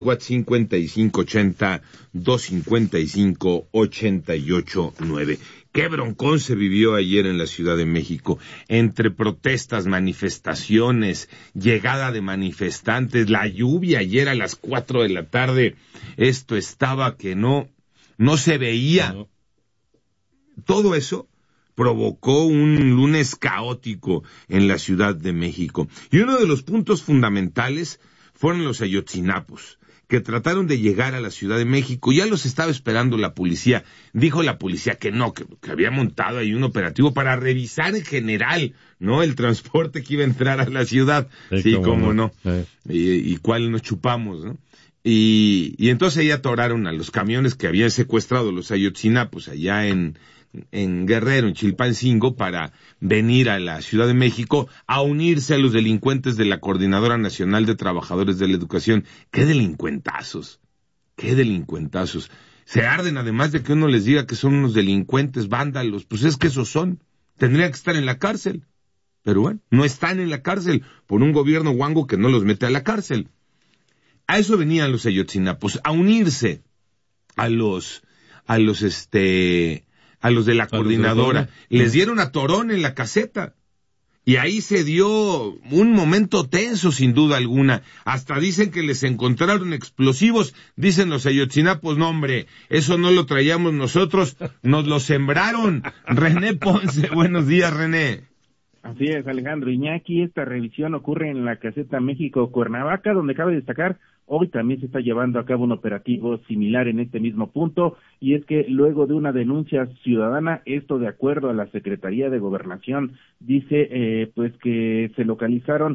WhatsApp 5580-255-889. Qué broncón se vivió ayer en la Ciudad de México, entre protestas, manifestaciones, llegada de manifestantes, la lluvia ayer a las 4 de la tarde, esto estaba que no se veía. No. Todo eso provocó un lunes caótico en la Ciudad de México. Y uno de los puntos fundamentales fueron los ayotzinapos, que trataron de llegar a la Ciudad de México. Ya los estaba esperando la policía. Dijo la policía que no, que había montado ahí un operativo para revisar en general, ¿no?, el transporte que iba a entrar a la ciudad. Sí, cómo no. Y cuál nos chupamos, ¿no? Y entonces ahí atoraron a los camiones que habían secuestrado los ayotzinapos allá en Guerrero, en Chilpancingo, para venir a la Ciudad de México a unirse a los delincuentes de la Coordinadora Nacional de Trabajadores de la Educación. ¡Qué delincuentazos! ¡Qué delincuentazos! Se arden, además de que uno les diga que son unos delincuentes, vándalos. Pues es que esos son. Tendrían que estar en la cárcel. Pero bueno, no están en la cárcel por un gobierno guango que no los mete a la cárcel. A eso venían los ayotzinapos, a unirse a los de la coordinadora. Les dieron atorón en la caseta. Y ahí se dio un momento tenso, sin duda alguna. Hasta dicen que les encontraron explosivos. Dicen los ayotzinapos, no hombre, eso no lo traíamos nosotros, nos lo sembraron. René Ponce, buenos días, René. Así es, Alejandro Iñaki. Esta revisión ocurre en la caseta México-Cuernavaca, donde cabe destacar, hoy también se está llevando a cabo un operativo similar en este mismo punto, y es que luego de una denuncia ciudadana, esto de acuerdo a la Secretaría de Gobernación, dice pues que se localizaron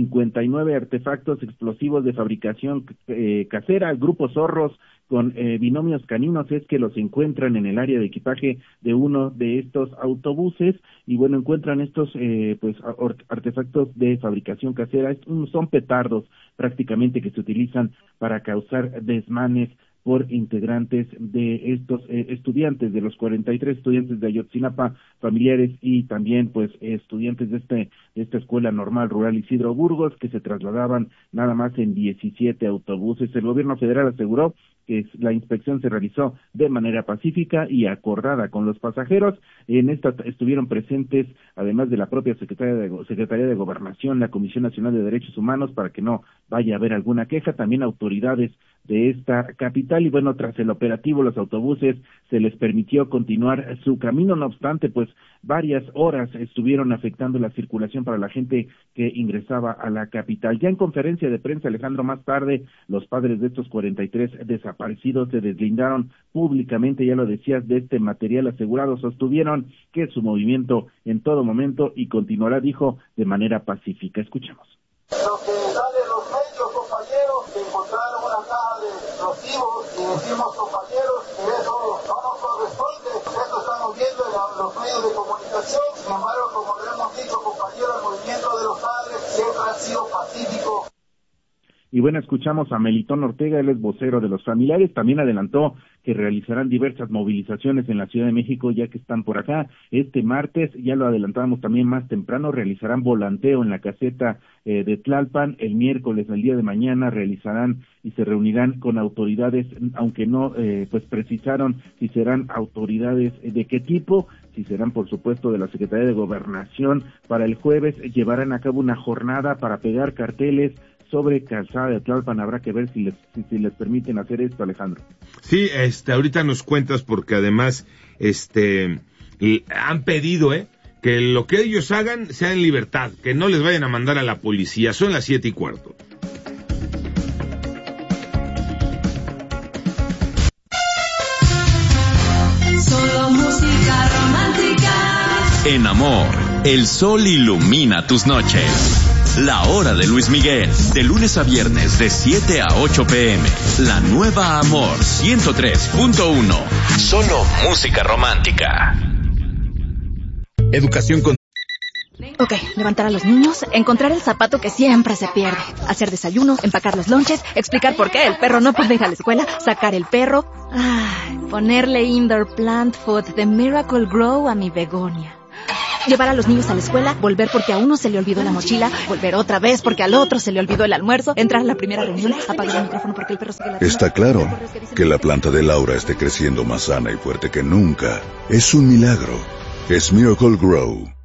59 artefactos explosivos de fabricación casera. El grupo Zorros con binomios caninos es que los encuentran en el área de equipaje de uno de estos autobuses, y bueno, encuentran estos artefactos de fabricación casera. Son petardos prácticamente que se utilizan para causar desmanes por integrantes de estos estudiantes, de los 43 estudiantes de Ayotzinapa, familiares y también pues estudiantes de esta Escuela Normal Rural Isidro Burgos, que se trasladaban nada más en 17 autobuses. El gobierno federal aseguró que la inspección se realizó de manera pacífica y acordada con los pasajeros. En esta estuvieron presentes, además de la propia Secretaría de Gobernación, la Comisión Nacional de Derechos Humanos, para que no vaya a haber alguna queja, también autoridades de esta capital. Y bueno, tras el operativo, los autobuses se les permitió continuar su camino. No obstante, pues varias horas estuvieron afectando la circulación para la gente que ingresaba a la capital. Ya en conferencia de prensa, Alejandro, más tarde, los padres de estos 43 desaparecidos se deslindaron públicamente, ya lo decías, de este material asegurado. Sostuvieron que su movimiento en todo momento y continuará, dijo, de manera pacífica. Escuchemos. Lo que sale los medios, compañeros, que encontraron una caja de explosivos y decimos, compañeros, que eso no nos corresponde. Esto estamos viendo en los medios de comunicación. Sin embargo, como le hemos dicho, compañeros, el movimiento de los padres siempre ha sido pacífico. Y bueno, escuchamos a Melitón Ortega, él es vocero de los familiares. También adelantó que realizarán diversas movilizaciones en la Ciudad de México, ya que están por acá. Este martes, ya lo adelantábamos también más temprano, realizarán volanteo en la caseta de Tlalpan. El miércoles, el día de mañana, realizarán y se reunirán con autoridades, aunque no pues precisaron si serán autoridades de qué tipo, si serán por supuesto de la Secretaría de Gobernación. Para el jueves llevarán a cabo una jornada para pegar carteles sobre Calzada de Tlalpan. Habrá que ver si les permiten hacer esto, Alejandro. Sí, ahorita nos cuentas, porque además han pedido que lo que ellos hagan sea en libertad, que no les vayan a mandar a la policía. Son las 7:15. Solo música romántica. En Amor, el sol ilumina tus noches. La Hora de Luis Miguel, de lunes a viernes de 7 a 8 p.m. La nueva Amor 103.1. Solo música romántica. Educación con... Ok, levantar a los niños, encontrar el zapato que siempre se pierde, hacer desayuno, empacar los lonches, explicar por qué el perro no puede ir a la escuela, sacar el perro, ponerle indoor plant food de Miracle Grow a mi begonia. Llevar a los niños a la escuela, volver porque a uno se le olvidó la mochila, volver otra vez porque al otro se le olvidó el almuerzo, entrar a la primera reunión, apagar el micrófono porque el perro sigue ladrando. Está claro que la planta de Laura esté creciendo más sana y fuerte que nunca. Es un milagro. Es Miracle Grow.